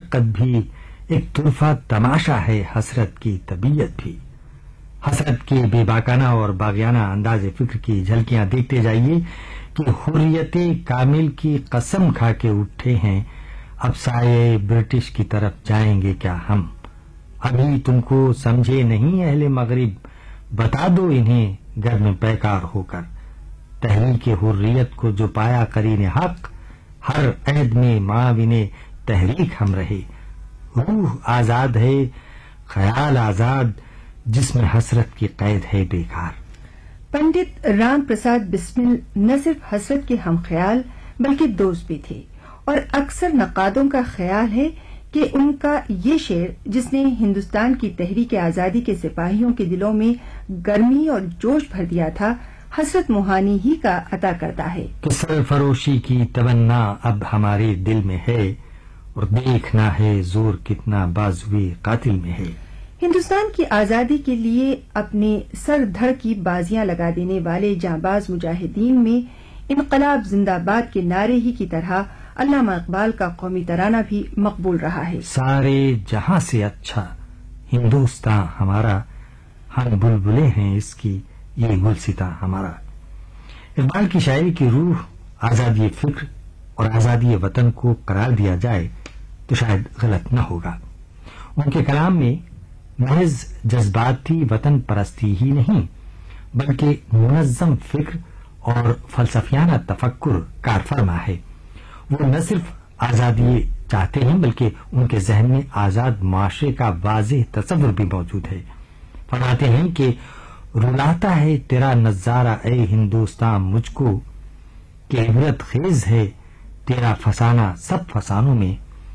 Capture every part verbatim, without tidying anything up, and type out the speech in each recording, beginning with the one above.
مشقت بھی ایک طرفہ تماشا ہے حسرت کی طبیعت بھی. حسرت کے بے باکانہ اور باغیانہ انداز فکر کی جھلکیاں دیکھتے جائیے کہ حریت کامل کی قسم کھا کے اٹھے ہیں. اب سائے برٹش کی طرف جائیں گے کیا ہم؟ ابھی تم کو سمجھے نہیں اہل مغرب، بتا دو انہیں گھر میں پیکار ہو کر. تحریک حریت کو جو پایا قرین حق، ہر عہد میں معاون تحریک ہم رہے. روح آزاد ہے، خیال آزاد، جس میں حسرت کی قید ہے بیکار. پنڈت رام پرساد بسمل نہ صرف حسرت کے ہم خیال بلکہ دوست بھی تھے، اور اکثر نقادوں کا خیال ہے کہ ان کا یہ شعر، جس نے ہندوستان کی تحریک آزادی کے سپاہیوں کے دلوں میں گرمی اور جوش بھر دیا تھا، حسرت موہانی ہی کا عطا کرتا ہے کہ سرفروشی کی تمنا اب ہمارے دل میں ہے، اور دیکھنا ہے زور کتنا بازوئے قاتل میں ہے. ہندوستان کی آزادی کے لیے اپنے سر دھڑ کی بازیاں لگا دینے والے جانباز مجاہدین میں انقلاب زندہ باد کے نعرے ہی کی طرح علامہ اقبال کا قومی ترانہ بھی مقبول رہا ہے. سارے جہاں سے اچھا ہندوستان ہمارا، ہم بلبلے ہیں اس کی یہ گلستاں ہمارا. اقبال کی شاعری کی روح آزادی فکر اور آزادی وطن کو قرار دیا جائے تو شاید غلط نہ ہوگا. ان کے کلام میں محض جذباتی وطن پرستی ہی نہیں بلکہ منظم فکر اور فلسفیانہ تفکر کار فرما ہے. وہ نہ صرف آزادی چاہتے ہیں بلکہ ان کے ذہن میں آزاد معاشرے کا واضح تصور بھی موجود ہے. فرماتے ہیں کہ رلاتا ہے تیرا نظارہ اے ہندوستان مجھ کو، کہ عبرت خیز ہے تیرا فسانہ سب فسانوں میں.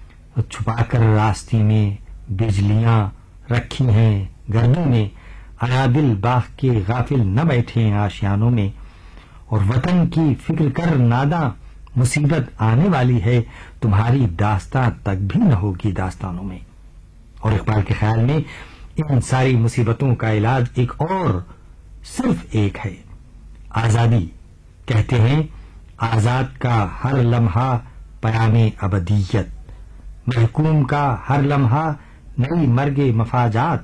چھپا کر راستے میں بجلیاں رکھی ہیں گردوں میں، انادل باغ کے غافل نہ بیٹھے آشیانوں میں. اور وطن کی فکر کر ناداں، مصیبت آنے والی ہے تمہاری داستان تک بھی نہ ہوگی داستانوں میں. اور اقبال کے خیال میں ان ساری مصیبتوں کا علاج ایک اور صرف ایک ہے، آزادی. کہتے ہیں آزاد کا ہر لمحہ پیام ابدیت، محکوم کا ہر لمحہ نئی مرگ مفاجات.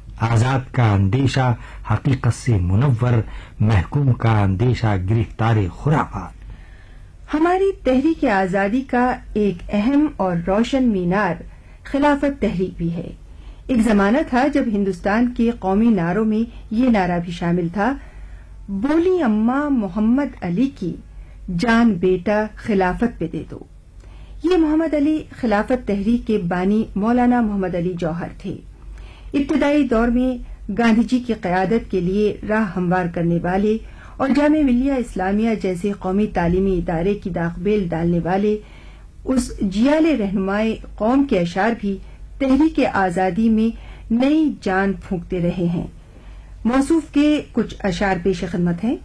آزاد کا اندیشہ حقیقت سے منور، محکوم کا اندیشہ گرفتار خرافات. ہماری تحریک آزادی کا ایک اہم اور روشن مینار خلافت تحریک بھی ہے. ایک زمانہ تھا جب ہندوستان کے قومی نعروں میں یہ نعرہ بھی شامل تھا، بولی اماں محمد علی کی، جان بیٹا خلافت پہ دے دو. یہ محمد علی خلافت تحریک کے بانی مولانا محمد علی جوہر تھے. ابتدائی دور میں گاندھی جی کی قیادت کے لیے راہ ہموار کرنے والے اور جامعہ ملیہ اسلامیہ جیسے قومی تعلیمی ادارے کی داغبیل ڈالنے والے اس جیال رہنمائے قوم کے اشعار بھی تحریک آزادی میں نئی جان پھونکتے رہے ہیں. موصوف کے کچھ اشعار پیش خدمت ہیں.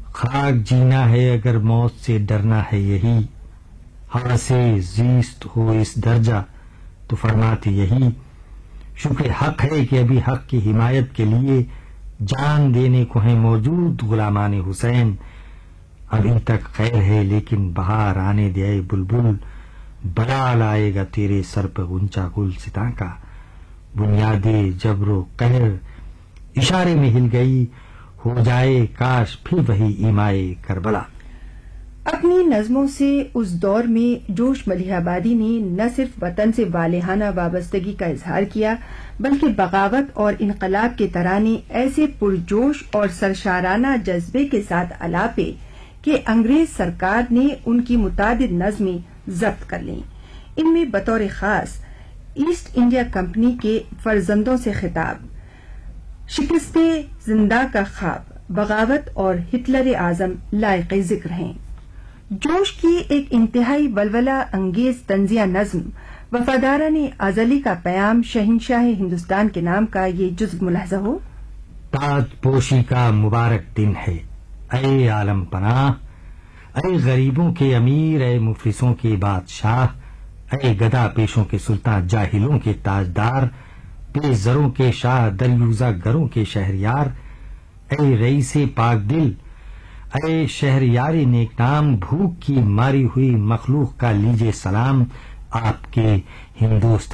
خاک جینا ہے اگر موت سے ڈرنا ہے یہی، ہوا سے زیست ہو اس درجہ تو فرماتے یہی. شکر حق ہے کہ ابھی حق کی حمایت کے لیے جان دینے کو ہیں موجود غلامان حسین. ابھی تک خیر ہے لیکن بہار آنے دے اے بلبل، بلا لائے گا تیرے سر پہ غنچہ گل ستاں کا. بنیاد جبر و قہر اشارے میں ہل گئی، ہو جائے کاش پھر وہی ایمائے کربلا. اپنی نظموں سے اس دور میں جوش ملیح آبادی نے نہ صرف وطن سے والہانہ وابستگی کا اظہار کیا بلکہ بغاوت اور انقلاب کے ترانے ایسے پرجوش اور سرشارانہ جذبے کے ساتھ الاپے کہ انگریز سرکار نے ان کی متعدد نظمیں ضبط کر لیں. ان میں بطور خاص ایسٹ انڈیا کمپنی کے فرزندوں سے خطاب، شکست زندہ کا خواب، بغاوت اور ہٹلر اعظم لائق ذکر ہیں. جوش کی ایک انتہائی ولولہ انگیز طنزیہ نظم وفاداران ازلی کا پیام شہنشاہ ہندوستان کے نام کا یہ جزو ملاحظہ ہو. تاج پوشی کا مبارک دن ہے اے عالم پناہ، اے غریبوں کے امیر، اے مفلسوں کے بادشاہ، اے گدا پیشوں کے سلطان، جاہلوں کے تاجدار، بے زروں کے شاہ، دریوزہ گروں کے شہریار. اے رئیس پاک دل، اے شہریار نیک نام، بھوک کی ماری ہوئی مخلوق کا لیجے سلام. آپ کے ہندوستان